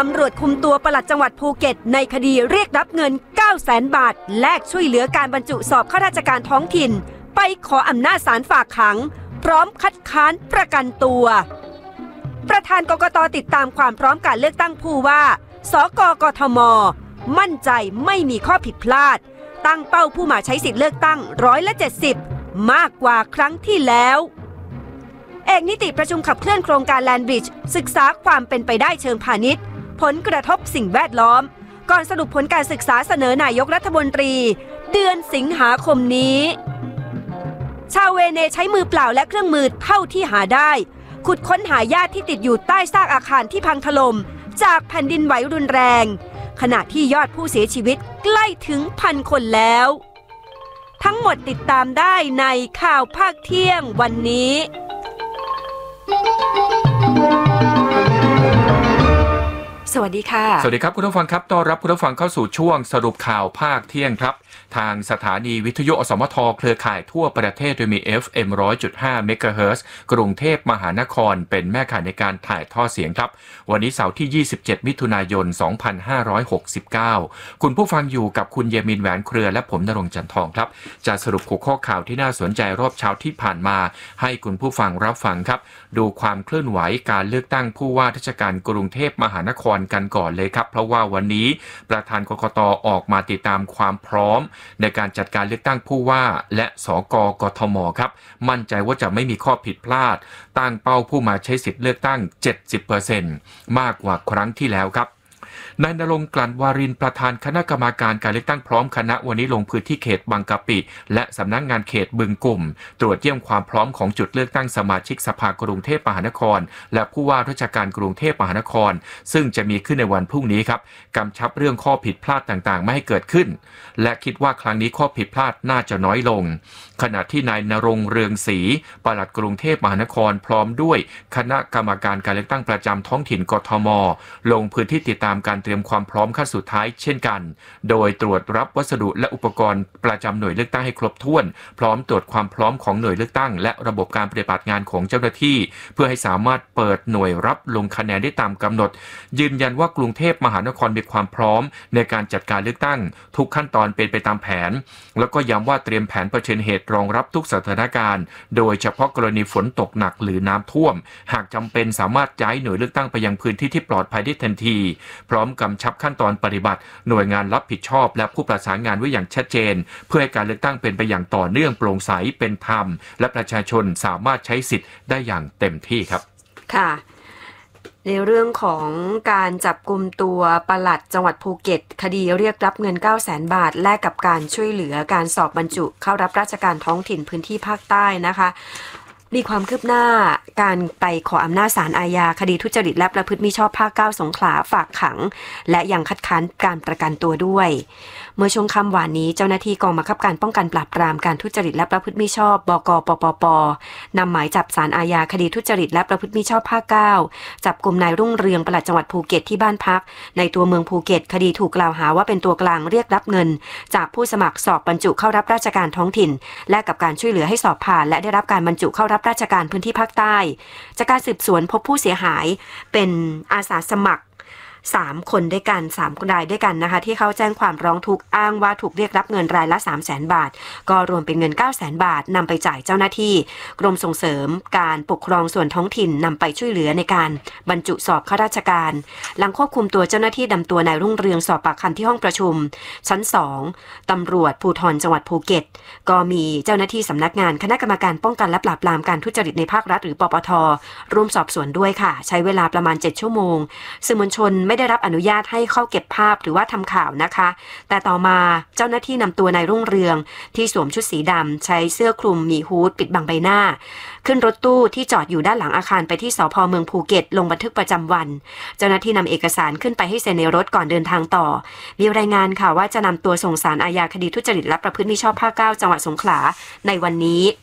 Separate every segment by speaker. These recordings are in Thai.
Speaker 1: ำรวจคุมตัวปลัดจังหวัดภูเก็ตในคดีเรียกรับเงิน 900,000 บาทแลกช่วยเหลือการบรรจุสอบข้าราชการท้องถิ่นไปขออำนาจศาลฝากขังพร้อมคัดค้านประกันตัวประธานกกต.ติดตามความพร้อมการเลือกตั้งผู้ว่าสกกทม.มั่นใจไม่มีข้อผิดพลาดตั้งเป้าผู้มาใช้สิทธิเลือกตั้ง170%มากกว่าครั้งที่แล้วเอกนิติประชุมขับเคลื่อนโครงการแลนด์บริดจ์ศึกษาความเป็นไปได้เชิงพาณิชย์ผลกระทบสิ่งแวดล้อมก่อนสรุปผลการศึกษาเสนอนายกรัฐมนตรีเดือนสิงหาคมนี้ชาวเวเนใช้มือเปล่าและเครื่องมือเท่าที่หาได้ขุดค้นหาญาติที่ติดอยู่ใต้ซากอาคารที่พังถล่มจากแผ่นดินไหวรุนแรงขณะที่ยอดผู้เสียชีวิตใกล้ถึง1,000 คนแล้วทั้งหมดติดตามได้ในข่าวภาคเที่ยงวันนี้สวัสดีค่ะ
Speaker 2: สวัสดีครับคุณผู้ฟังครับต้อนรับคุณผู้ฟังเข้าสู่ช่วงสรุปข่าวภาคเที่ยงครับทางสถานีวิทยุอสมทเครือข่ายทั่วประเทศโดยมี FM 100.5 เมกะเฮิรตซ์กรุงเทพมหานครเป็นแม่ข่ายในการถ่ายทอดเสียงครับวันนี้เสาร์ที่27มิถุนายน2569คุณผู้ฟังอยู่กับคุณเยมินแหวนเครือและผมณรงค์จันทองครับจะสรุปหัวข้อข่าวที่น่าสนใจรอบเช้าที่ผ่านมาให้คุณผู้ฟังรับฟังครับดูความเคลื่อนไหวการเลือกตั้งผู้ว่าราชการกรุงเทพมหานครกันก่อนเลยครับเพราะว่าวันนี้ประธานกกต.ออกมาติดตามความพร้อมในการจัดการเลือกตั้งผู้ว่าและสกกทมครับมั่นใจว่าจะไม่มีข้อผิดพลาดตั้งเป้าผู้มาใช้สิทธิ์เลือกตั้ง 70% มากกว่าครั้งที่แล้วครับนายณรงค์ กลั่นวารินประธานคณะกรรมาการการเลือกตั้งพร้อมคณะวันนี้ลงพื้นที่เขตบางกะปิและสำนักงานเขตบึงกลุ่มตรวจเยี่ยมความพร้อมของจุดเลือกตั้งสมาชิกสภากรุงเทพมหานครและผู้ว่าราชการกรุงเทพมหานครซึ่งจะมีขึ้นในวันพรุ่งนี้ครับกำชับเรื่องข้อผิดพลาดต่างๆไม่ให้เกิดขึ้นและคิดว่าครั้งนี้ข้อผิดพลาดน่าจะน้อยลงขณะที่นายณรงค์ เรืองศรีปลัดกรุงเทพมหานครพร้อมด้วยคณะกรรมการการเลือกตั้งประจำท้องถิ่นกทมลงพื้นที่ติดตามการเตรียมความพร้อมขั้นสุดท้ายเช่นกันโดยตรวจรับวัสดุและอุปกรณ์ประจำหน่วยเลือกตั้งให้ครบถ้วนพร้อมตรวจความพร้อมของหน่วยเลือกตั้งและระบบการปฏิบัติงานของเจ้าหน้าที่เพื่อให้สามารถเปิดหน่วยรับลงคะแนนได้ตามกำหนดยืนยันว่ากรุงเทพมหานครมีความพร้อมในการจัดการเลือกตั้งทุกขั้นตอนเป็นไปตามแผนแล้วก็ย้ำว่าเตรียมแผนเผชิญเหตุรองรับทุกสถานการณ์โดยเฉพาะกรณีฝนตกหนักหรือน้ำท่วมหากจำเป็นสามารถย้ายหน่วยเลือกตั้งไปยังพื้นที่ที่ปลอดภัยได้ทันทีพร้อมกำชับขั้นตอนปฏิบัติหน่วยงานรับผิดชอบและผู้ประสานงานไว้อย่างชัดเจนเพื่อให้การเลือกตั้งเป็นไปอย่างต่อเนื่องโปร่งใสเป็นธรรมและประชาชนสามารถใช้สิทธิ์ได้อย่างเต็มที่ครับ
Speaker 1: ค่ะในเรื่องของการจับกุมตัวปลัดจังหวัดภูเก็ตคดีเรียกรับเงิน 900,000 บาทแลกกับการช่วยเหลือการสอบบรรจุเข้ารับราชการท้องถิ่นพื้นที่ภาคใต้นะคะมีความคืบหน้าการไปขออำนาจศาลอาญาคดีทุจริตและประพฤติมิชอบภาค 9 สงขลาฝากขังและยังคัดค้านการประกันตัวด้วยเมื่อช่วงค่ำวานนี้เจ้าหน้าที่กองบังคับการป้องกันปราบปรามการทุจริตและประพฤติมิชอบบก.ปปป.นำหมายจับศาลอาญาคดีทุจริตและประพฤติมิชอบภาค 9จับกุมนายรุ่งเรืองปลัดจังหวัดภูเก็ตที่บ้านพักในตัวเมืองภูเก็ตคดีถูกกล่าวหาว่าเป็นตัวกลางเรียกรับเงินจากผู้สมัครสอบบรรจุเข้ารับราชการท้องถิ่นและกับการช่วยเหลือให้สอบผ่านและได้รับการบรรจุเข้ารับราชการพื้นที่ภาคใต้จากการสืบสวนพบผู้เสียหายเป็นอาสาสมัคร3 คนด้วยกัน3 รายด้วยกันนะคะที่เขาแจ้งความร้องทุกข์อ้างว่าถูกเรียกรับเงินรายละ 300,000 บาทก็รวมเป็นเงิน 900,000 บาทนำไปจ่ายเจ้าหน้าที่กรมส่งเสริมการปกครองส่วนท้องถิ่นนำไปช่วยเหลือในการบรรจุสอบข้าราชการหลังควบคุมตัวเจ้าหน้าที่นำตัวนายรุ่งเรืองสอบปากคำที่ห้องประชุมชั้น2ตำรวจภูธรจังหวัดภูเก็ตก็มีเจ้าหน้าที่สำนักงานคณะกรรมการป้องกันและปราบปรามการทุจริตในภาครัฐหรือปปท.ร่วมสอบสวนด้วยค่ะใช้เวลาประมาณ7 ชั่วโมงสื่อมวลชนไม่ได้รับอนุญาตให้เข้าเก็บภาพหรือว่าทำข่าวนะคะแต่ต่อมาเจ้าหน้าที่นำตัวนายรุ่งเรืองที่สวมชุดสีดำใช้เสื้อคลุมมีฮู้ดปิดบังใบหน้าขึ้นรถตู้ที่จอดอยู่ด้านหลังอาคารไปที่สภ.เมืองภูเก็ตลงบันทึกประจำวันเจ้าหน้าที่นำเอกสารขึ้นไปให้เซ็นในรถก่อนเดินทางต่อมีรายงานค่ะว่าจะนำตัวส่งศาลอาญาคดีทุจริตและประพฤติมิชอบภาค 9 จังหวัดสงขลาในวันนี้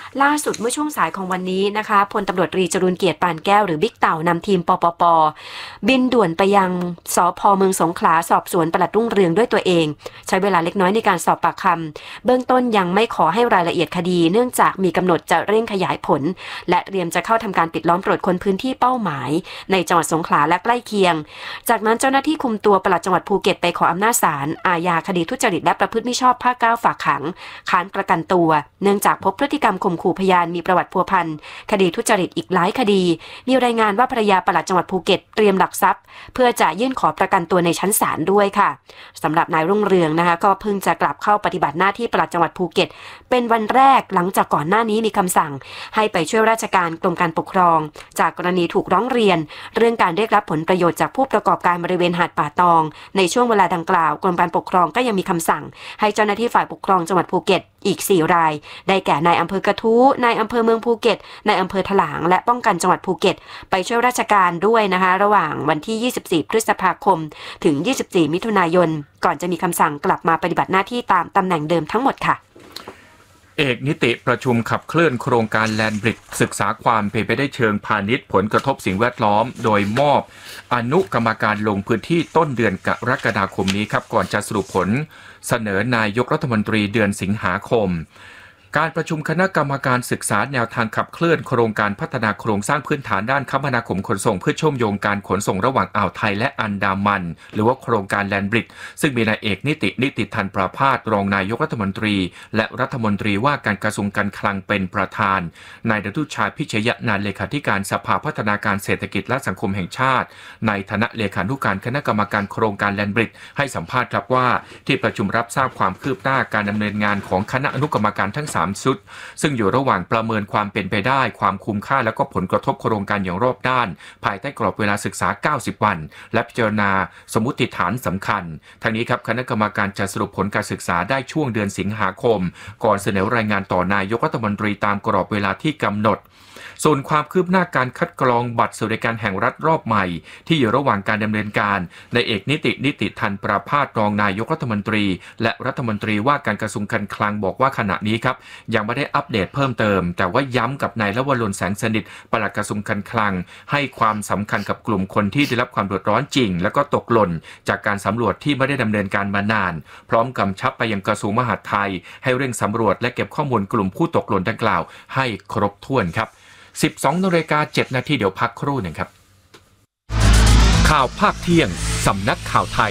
Speaker 1: ล่าสุดเมื่อช่วงสายของวันนี้นะคะพลตำรวจตรีจรูญเกียรติปานแก้วหรือบิ๊กเต่านำทีมปปป.บินด่วนไปยังสภ.เมืองสงขลาสอบสวนปลัดรุ่งเรืองด้วยตัวเองใช้เวลาเล็กน้อยในการสอบปากคำเบื้องต้นยังไม่ขอให้รายละเอียดคดีเนื่องจากมีกำหนดจะเร่งขยายผลและเตรียมจะเข้าทำการปิดล้อมตรวจค้นพื้นที่เป้าหมายในจังหวัดสงขลาและใกล้เคียงจากนั้นเจ้าหน้าที่คุมตัวปลัดจังหวัดภูเก็ตไปขออำนาจศาลอาญาคดีทุจริตและประพฤติมิชอบภาค 9 ฝากขังค้านประกันตัวเนื่องจากพบพฤติกรรมข่มขู่พยานมีประวัติพัวพันคดีทุจริตอีกหลายคดีมีรายงานว่าภรรยาปลัดจังหวัดภูเก็ตเตรียมหลักทรัพย์เพื่อจะยื่นขอประกันตัวในชั้นศาลด้วยค่ะสำหรับนายรุ่งเรืองนะคะก็เพิ่งจะกลับเข้าปฏิบัติหน้าที่ปลัดจังหวัดภูเก็ตเป็นวันแรกหลังจากก่อนหน้านี้มีคำสั่งให้ไปช่วยราชการกรมการปกครองจากกรณีถูกร้องเรียนเรื่องการเรียกรับผลประโยชน์จากผู้ประกอบการบริเวณหาดป่าตองในช่วงเวลาดังกล่าวกรมการปกครองก็ยังมีคำสั่งให้เจ้าหน้าที่ฝ่ายปกครองจังหวัดภูเก็ตอีก4รายได้แก่นายอำเภอกระทู้นายอำเภอเมืองภูเก็ตนายอำเภอถลางและป้องกันจังหวัดภูเก็ตไปช่วยราชการด้วยนะคะระหว่างวันที่24พฤษภาคมถึง24มิถุนายนก่อนจะมีคำสั่งกลับมาปฏิบัติหน้าที่ตามตำแหน่งเดิมทั้งหมดค่ะ
Speaker 2: เอกนิติประชุมขับเคลื่อนโครงการแลนด์บริดจ์ศึกษาความเป็นไปได้เชิงพาณิชย์ผลกระทบสิ่งแวดล้อมโดยมอบอนุกรรมการลงพื้นที่ต้นเดือนกรกฎาคมนี้ครับก่อนจะสรุปผลเสนอนายกรัฐมนตรีเดือนสิงหาคมการประชุมคณะกรรมการศึกษาแนวทางขับเคลื่อนโครงการพัฒนาโครงสร้างพื้นฐานด้านคมนาคมขนส่งเพื่อเชื่อมโยงการขนส่งระหว่างอ่าวไทยและอันดามันหรือว่าโครงการแลนด์บริดจ์ซึ่งมีนายเอกนิติธันประภาสรองนายกรัฐมนตรีและรัฐมนตรีว่าการกระทรวงการคลังเป็นประธานนายดนุชาพิชยนันท์เลขาธิการสภาพัฒนาการเศรษฐกิจและสังคมแห่งชาติในฐานะเลขานุการคณะกรรมการโครงการแลนด์บริดจ์ให้สัมภาษณ์ครับว่าที่ประชุมรับทราบความคืบหน้าการดำเนินงานของคณะอนุกรรมการทั้ง3ชุดซึ่งอยู่ระหว่างประเมินความเป็นไปได้ความคุ้มค่าและก็ผลกระทบโครงการอย่างรอบด้านภายใต้กรอบเวลาศึกษา90วันและพิจารณาสมมุติฐานสำคัญทั้งนี้ครับคณะกรรมการจะสรุปผลการศึกษาได้ช่วงเดือนสิงหาคมก่อนเสนอรายงานต่อนายกรัฐมนตรีตามกรอบเวลาที่กำหนดส่วนความคืบหน้าการคัดกรองบัตรสวัสดิการแห่งรัฐรอบใหม่ที่อยู่ระหว่างการดำเนินการในเอกนิติธันประภาสรองนายกรัฐมนตรีและรัฐมนตรีว่าการกระทรวงการคลังบอกว่าขณะนี้ครับยังไม่ได้อัปเดตเพิ่มเติมแต่ว่าย้ำกับนายลวรนแสงสนิทปลัดกระทรวงการคลังให้ความสำคัญกับกลุ่มคนที่ได้รับความเดือดร้อนจริงและก็ตกหล่นจากการสำรวจที่ไม่ได้ดำเนินการมานานพร้อมกำชับไปยังกระทรวงมหาดไทยให้เร่งสำรวจและเก็บข้อมูลกลุ่มผู้ตกหล่นดังกล่าวให้ครบถ้วนครับ12:07 น.เดี๋ยวพักครู่หนึ่งครับข่าวภาคเที่ยงสำนักข่าวไทย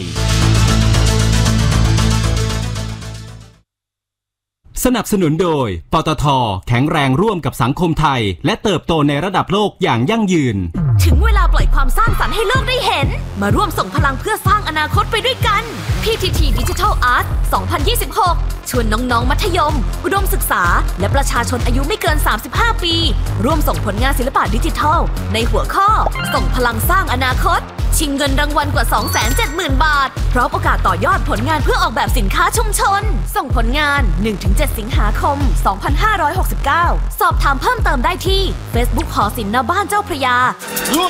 Speaker 3: สนับสนุนโดยปตท.แข็งแรงร่วมกับสังคมไทยและเติบโตในระดับโลกอย่างยั่งยืน
Speaker 4: ถึงเวลาปล่อยความสร้างสรรค์ให้โลกได้เห็นมาร่วมส่งพลังเพื่อสร้างอนาคตไปด้วยกัน PTT Digital Art 2026 ชวนน้องๆมัธยมอุดมศึกษาและประชาชนอายุไม่เกิน35ปีร่วมส่งผลงานศิลปะดิจิทัลในหัวข้อส่งพลังสร้างอนาคตชิงเงินรางวัลกว่า 270,000 บาทพร้อมโอกาสต่อยอดผลงานเพื่อออกแบบสินค้าชุมชนส่งผลงาน 1-7 สิงหาคม 2569 สอบถามเพิ่มเติมได้ที่ Facebook หอศิลป์ณบ้านเจ้าพระยา